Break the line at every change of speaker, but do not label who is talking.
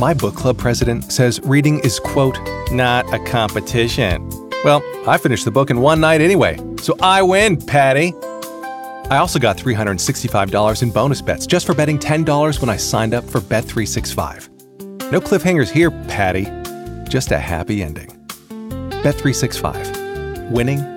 My book club president says reading is, quote, not a competition. Well, I finished the book in one night anyway, so I win, Patty. I also got $365 in bonus bets just for betting $10 when I signed up for Bet365. No cliffhangers here, Patty. Just a happy ending. Bet365. Winning